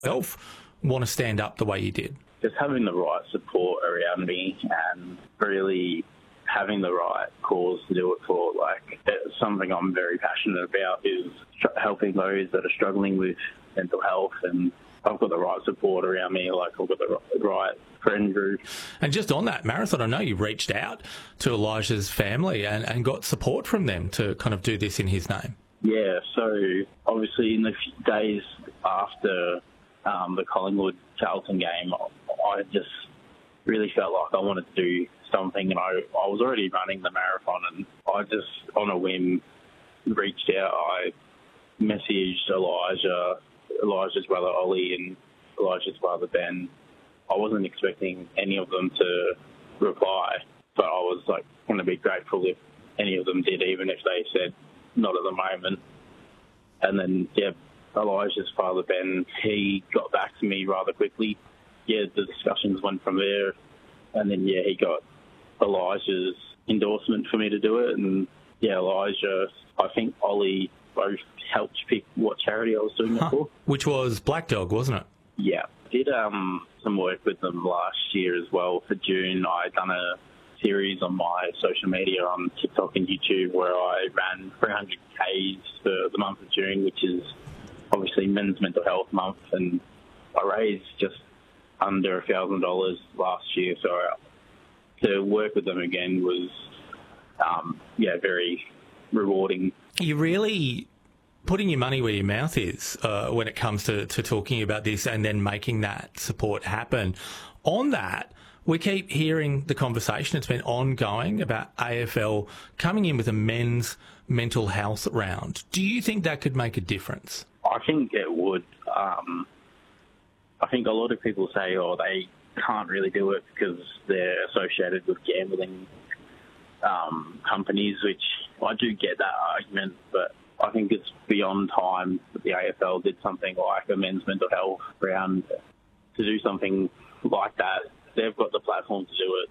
yourself want to stand up the way you did? Just having the right support around me and really having the right cause to do it for. Like, it's something I'm very passionate about is helping those that are struggling with mental health, and I've got the right support around me. Like, I've got the right friend group. And just on that marathon, I know you reached out to Elijah's family and got support from them to kind of do this in his name. Yeah, so obviously in the days after the Collingwood-Charlton game, I just really felt like I wanted to do something, and I was already running the marathon, and I just, on a whim, reached out. I messaged Elijah's brother Ollie and Elijah's brother Ben. I wasn't expecting any of them to reply, but I was like, going to be grateful if any of them did, even if they said not at the moment. And then, Elijah's father Ben, he got back to me rather quickly. The discussions went from there, and then he got Elijah's endorsement for me to do it, and Elijah, I think Ollie both helped pick what charity I was doing it for. Which was Black Dog, wasn't it? Yeah. Did some work with them last year as well. For June, I done a series on my social media on TikTok and YouTube where I ran 300 Ks for the month of June, which is obviously Men's Mental Health Month, and I raised just under $1,000 last year. So to work with them again was, very rewarding. You really putting your money where your mouth is when it comes to talking about this and then making that support happen. On that, we keep hearing the conversation. It's been ongoing about AFL coming in with a men's mental health round. Do you think that could make a difference? I think it would. I think a lot of people say, they can't really do it because they're associated with gambling companies, which I do get that argument, but I think it's beyond time that the AFL did something like a men's mental health round. To do something like that, they've got the platform to do it.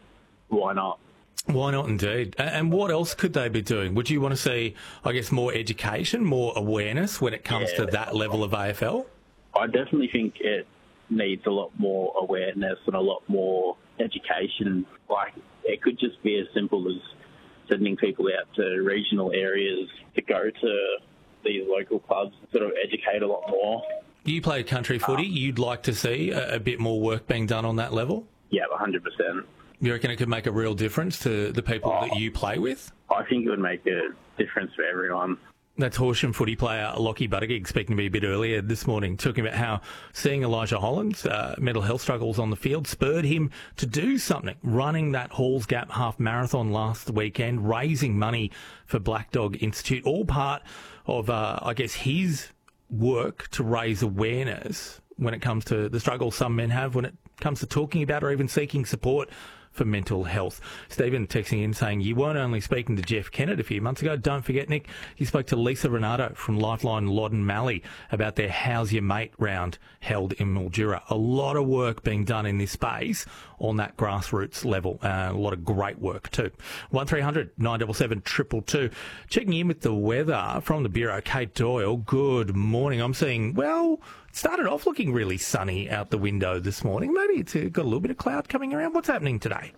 Why not? Why not, indeed? And what else could they be doing? Would you want to see, I guess, more education, more awareness when it comes to that level of AFL? I definitely think it needs a lot more awareness and a lot more education. Like, it could just be as simple as sending people out to regional areas to go to these local clubs and sort of educate a lot more. You play country footy. You'd like to see a bit more work being done on that level? Yeah, 100%. You reckon it could make a real difference to the people that you play with? I think it would make a difference for everyone. That's Horsham footy player Lockie Buttigieg speaking to me a bit earlier this morning, talking about how seeing Elijah Holland's mental health struggles on the field spurred him to do something, running that Halls Gap half marathon last weekend, raising money for Black Dog Institute, all part of, his work to raise awareness when it comes to the struggles some men have when it comes to talking about or even seeking support for mental health. Stephen texting in saying, you weren't only speaking to Jeff Kennett a few months ago. Don't forget, Nick, you spoke to Lisa Renato from Lifeline Loddon Mallee about their How's Your Mate round held in Mildura. A lot of work being done in this space on that grassroots level. A lot of great work too. 1300 977 222. Checking in with the weather from the Bureau. Kate Doyle, good morning. I'm seeing, it started off looking really sunny out the window this morning. Maybe it's got a little bit of cloud coming around. What's happening today?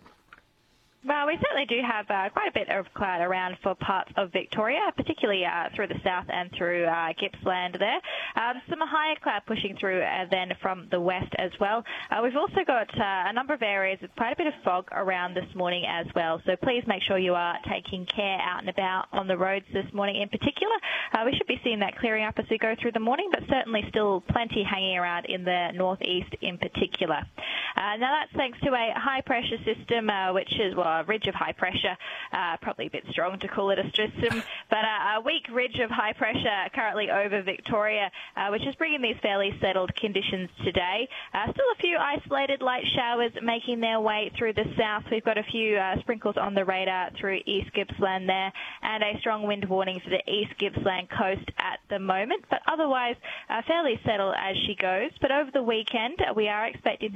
Well, we certainly do have quite a bit of cloud around for parts of Victoria, particularly through the south and through Gippsland there. Some higher cloud pushing through then from the west as well. We've also got a number of areas with quite a bit of fog around this morning as well, so please make sure you are taking care out and about on the roads this morning in particular. We should be seeing that clearing up as we go through the morning, but certainly still plenty hanging around in the northeast in particular. Now that's thanks to a high-pressure system, which is, a ridge of high pressure, probably a bit strong to call it a system, but a weak ridge of high pressure currently over Victoria, which is bringing these fairly settled conditions today. Still a few isolated light showers making their way through the south. We've got a few sprinkles on the radar through East Gippsland there, and a strong wind warning for the East Gippsland coast at the moment, but otherwise fairly settled as she goes. But over the weekend, we are expecting things to get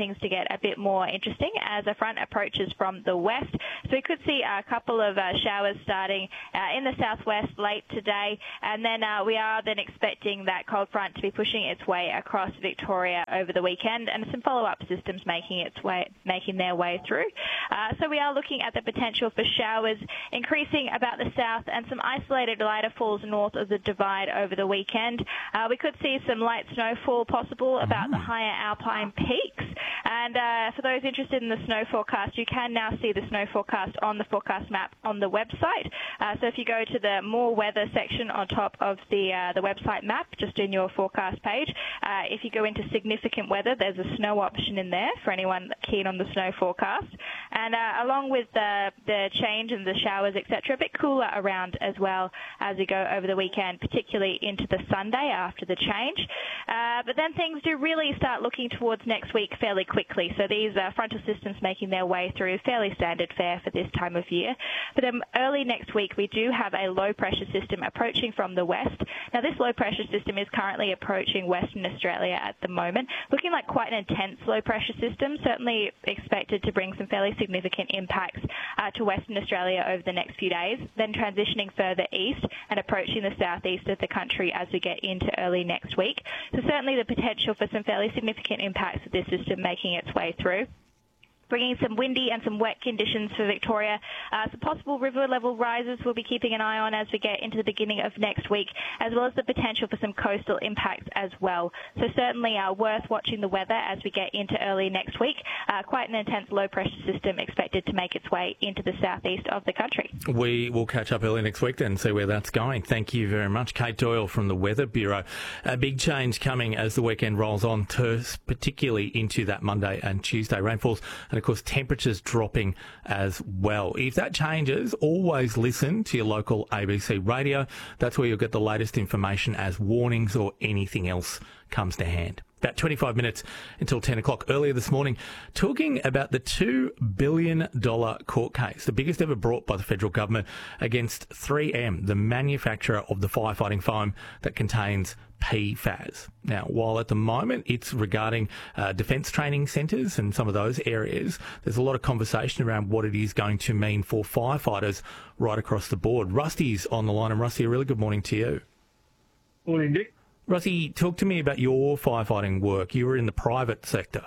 get a bit more interesting as a front approaches from the west. So we could see a couple of showers starting in the southwest late today, and then we are then expecting that cold front to be pushing its way across Victoria over the weekend, and some follow-up systems making their way through. So we are looking at the potential for showers increasing about the south and some isolated lighter falls north of the Divide over the weekend. We could see some light snowfall possible about the higher alpine peaks. And for those interested in the snow forecast, you can now see the snow forecast on the forecast map on the website. So if you go to the more weather section on top of the website map, just in your forecast page, if you go into significant weather, there's a snow option in there for anyone keen on the snow forecast. And along with the change in the showers, etc., a bit cooler around as well as we go over the weekend, particularly into the Sunday after the change. But then things do really start looking towards next week fairly quickly. So these frontal systems making their way through fairly standard fare for this time of year. But early next week, we do have a low-pressure system approaching from the west. Now, this low-pressure system is currently approaching Western Australia at the moment, looking like quite an intense low-pressure system, certainly expected to bring some fairly significant impacts to Western Australia over the next few days, then transitioning further east and approaching the southeast of the country as we get into early next week. So certainly the potential for some fairly significant impacts of this system making its way through, bringing some windy and some wet conditions for Victoria. Some possible river level rises we'll be keeping an eye on as we get into the beginning of next week, as well as the potential for some coastal impacts as well. So certainly worth watching the weather as we get into early next week. Quite an intense low pressure system expected to make its way into the southeast of the country. We will catch up early next week then and see where that's going. Thank you very much, Kate Doyle from the Weather Bureau. A big change coming as the weekend rolls on, particularly into that Monday and Tuesday rainfalls, and of course temperatures dropping as well. If that changes, always listen to your local ABC radio. That's where you'll get the latest information as warnings or anything else comes to hand. About 25 minutes until 10 o'clock. Earlier this morning, talking about the $2 billion court case, the biggest ever brought by the federal government against 3M, the manufacturer of the firefighting foam that contains PFAS. Now, while at the moment it's regarding defence training centres and some of those areas, there's a lot of conversation around what it is going to mean for firefighters right across the board. Rusty's on the line, and Rusty, a really good morning to you. Morning, Nick. Rusty, talk to me about your firefighting work. You were in the private sector.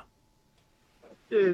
Yeah,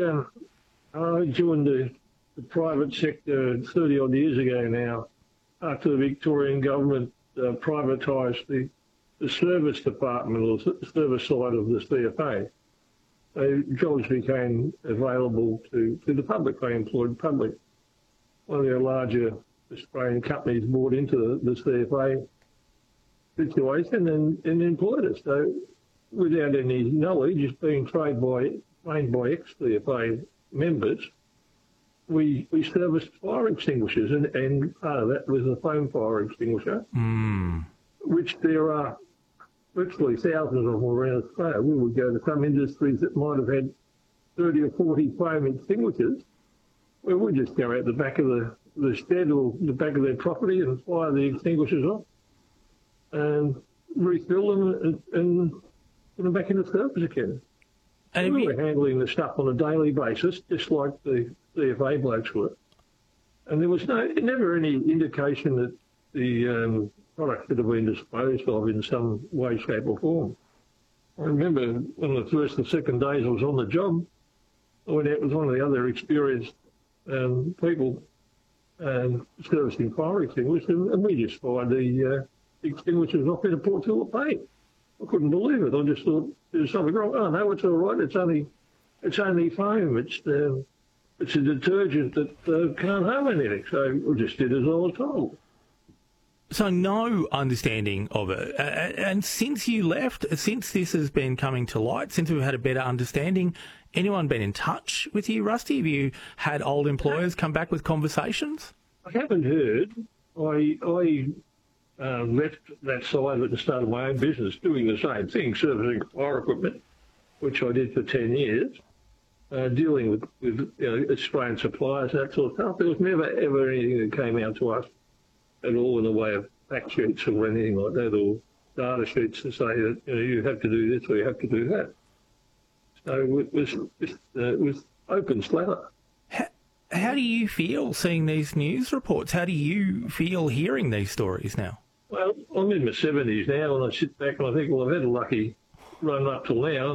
I joined the private sector 30-odd years ago now, after the Victorian government privatised the service department or service side of the CFA. So jobs became available to the publicly employed public. One of our larger Australian companies bought into the CFA situation and employed us. So without any knowledge, just being trained by ex-CFA members, we serviced fire extinguishers, and part of that was a foam fire extinguisher, which there are virtually thousands of them around Australia. We would go to some industries that might have had 30 or 40 foam extinguishers, where we'd just go out the back of the shed or the back of their property and fire the extinguishers off and refill them and put them back into service again. And we were handling the stuff on a daily basis, just like the CFA blokes were. And there was never any indication that the product could have been disposed of in some way, shape or form. I remember one of the first and second days I was on the job, I went out with one of the other experienced people servicing fire extinguishers, and we just fired the extinguishers off in a Port Phillip Bay. I couldn't believe it. I just thought there's something wrong. Oh no, it's all right. It's only foam. It's a detergent that can't harm anything. So we just did as I was told. So no understanding of it. And since you left, since this has been coming to light, since we've had a better understanding, anyone been in touch with you, Rusty? Have you had old employers come back with conversations? I haven't heard. I left that side and started my own business doing the same thing, servicing fire equipment, which I did for 10 years, dealing with Australian suppliers, that sort of stuff. There was never, ever anything that came out to us at all in the way of fact sheets or anything like that, or data sheets to say that you have to do this or you have to do that. So with open slather. How do you feel seeing these news reports? How do you feel hearing these stories now? Well, I'm in my 70s now, and I sit back and I think, well, I've had a lucky run up till now,